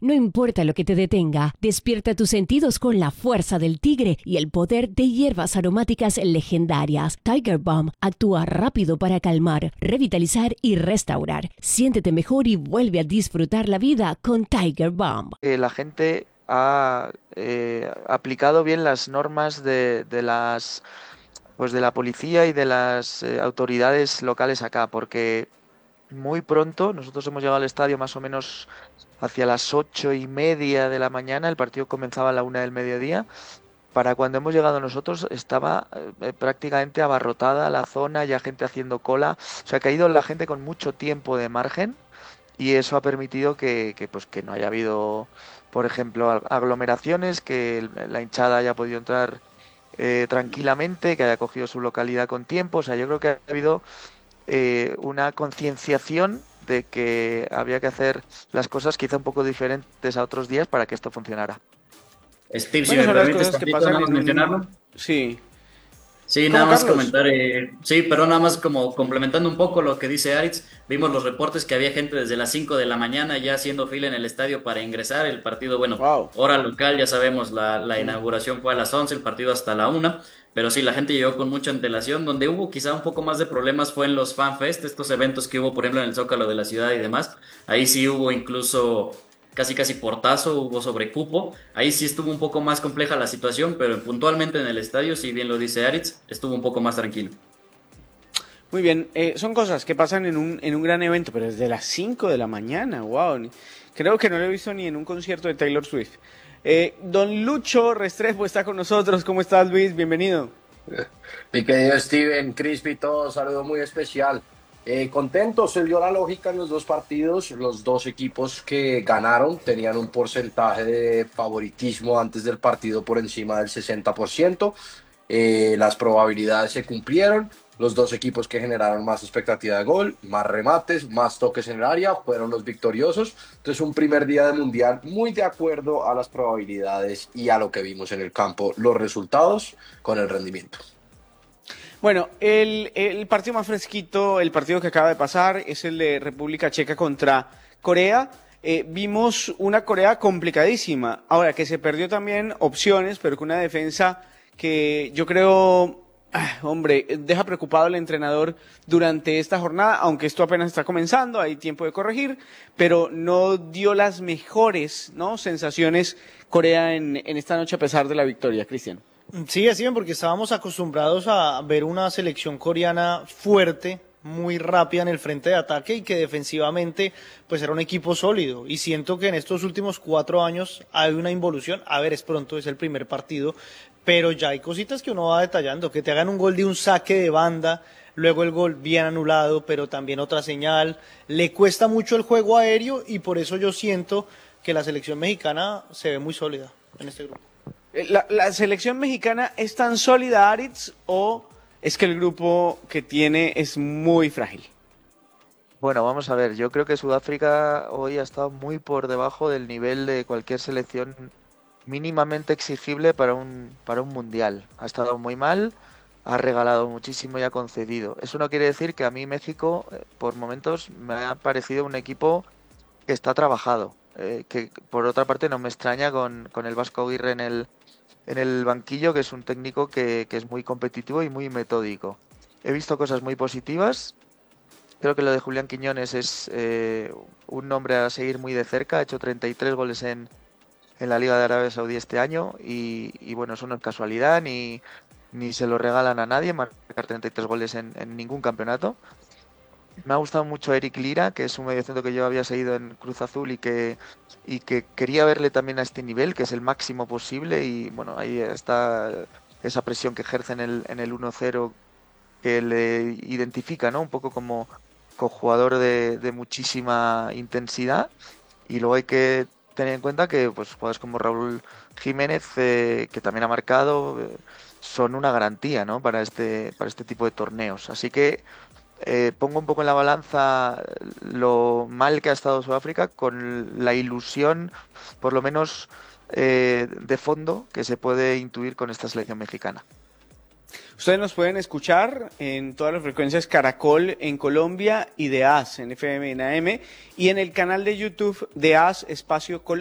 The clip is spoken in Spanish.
No importa lo que te detenga, despierta tus sentidos con la fuerza del tigre y el poder de hierbas aromáticas legendarias. Tiger Balm actúa rápido para calmar, revitalizar y restaurar. Siéntete mejor y vuelve a disfrutar la vida con Tiger Balm. La gente ha aplicado bien las normas pues de la policía y de las autoridades locales acá, porque muy pronto, nosotros hemos llegado al estadio más o menos hacia las 8:30 de la mañana, el partido comenzaba a la 1 del mediodía. Para cuando hemos llegado nosotros estaba prácticamente abarrotada la zona, ya gente haciendo cola, o sea que ha ido la gente con mucho tiempo de margen y eso ha permitido pues, que no haya habido, por ejemplo, aglomeraciones, que la hinchada haya podido entrar tranquilamente, que haya cogido su localidad con tiempo, o sea, yo creo que ha habido una concienciación de que había que hacer las cosas quizá un poco diferentes a otros días para que esto funcionara. Steve, si Bueno, me son las permites cosas que tantito pasan nada más en un... mencionarlo. Sí. Sí, nada ¿Cómo, más Carlos? comentar, sí, pero nada más como complementando un poco lo que dice Aritz, vimos los reportes que había gente desde las 5 de la mañana ya haciendo fila en el estadio para ingresar, el partido, bueno, Wow. hora local, ya sabemos, la inauguración fue a las 11, el partido hasta la 1, pero sí, la gente llegó con mucha antelación, donde hubo quizá un poco más de problemas fue en los FanFest, estos eventos que hubo, por ejemplo, en el Zócalo de la ciudad y demás, ahí sí hubo incluso casi portazo, hubo sobrecupo. Ahí sí estuvo un poco más compleja la situación, pero puntualmente en el estadio, si bien lo dice Aritz, estuvo un poco más tranquilo. Muy bien, son cosas que pasan en un gran evento, pero desde las 5 de la mañana, wow. Creo que no lo he visto ni en un concierto de Taylor Swift. Don Lucho Restrepo está con nosotros. ¿Cómo estás, Luis? Bienvenido. Mi querido Steven, Crispy, todo, saludo muy especial. Contento, se dio la lógica en los dos partidos. Los dos equipos que ganaron tenían un porcentaje de favoritismo antes del partido por encima del 60%. Las probabilidades se cumplieron. Los dos equipos que generaron más expectativa de gol, más remates, más toques en el área, fueron los victoriosos. Entonces, un primer día de mundial muy de acuerdo a las probabilidades y a lo que vimos en el campo, los resultados con el rendimiento. Bueno, el partido más fresquito, el partido que acaba de pasar, es el de República Checa contra Corea. Vimos una Corea complicadísima. Ahora, que se perdió también opciones, pero con una defensa que yo creo, hombre, deja preocupado al entrenador durante esta jornada, aunque esto apenas está comenzando, hay tiempo de corregir, pero no dio las mejores, ¿no?, sensaciones Corea en esta noche a pesar de la victoria, Cristian. Sí, así bien, porque estábamos acostumbrados a ver una selección coreana fuerte, muy rápida en el frente de ataque y que defensivamente pues era un equipo sólido. Y siento que en estos últimos 4 años hay una involución. A ver, es pronto, es el primer partido, pero ya hay cositas que uno va detallando, que te hagan un gol de un saque de banda, luego el gol bien anulado, pero también otra señal. Le cuesta mucho el juego aéreo y por eso yo siento que la selección mexicana se ve muy sólida en este grupo. ¿La selección mexicana es tan sólida, Aritz, o es que el grupo que tiene es muy frágil? Bueno, vamos a ver, yo creo que Sudáfrica hoy ha estado muy por debajo del nivel de cualquier selección mínimamente exigible para un mundial. Ha estado muy mal, ha regalado muchísimo y ha concedido. Eso no quiere decir que a mí México, por momentos, me ha parecido un equipo que está trabajado. Que por otra parte no me extraña con el Vasco Aguirre en el banquillo, que es un técnico que es muy competitivo y muy metódico. He visto cosas muy positivas. Creo que lo de Julián Quiñones es un nombre a seguir muy de cerca. Ha hecho 33 goles en la Liga de Arabia Saudí este año y bueno, eso no es casualidad ni se lo regalan a nadie, marcar 33 goles en ningún campeonato. Me ha gustado mucho Eric Lira, que es un mediocentro que yo había seguido en Cruz Azul y que quería verle también a este nivel, que es el máximo posible. Y bueno, ahí está esa presión que ejerce en el 1-0, que le identifica, ¿no?, un poco como jugador de muchísima intensidad. Y luego hay que tener en cuenta que pues jugadores como Raúl Jiménez, que también ha marcado, son una garantía, ¿no?, para este tipo de torneos. Así que pongo un poco en la balanza lo mal que ha estado Sudáfrica con la ilusión, por lo menos de fondo, que se puede intuir con esta selección mexicana. Ustedes nos pueden escuchar en todas las frecuencias Caracol en Colombia y de AS en FM y en AM y en el canal de YouTube de AS Espacio Colombia.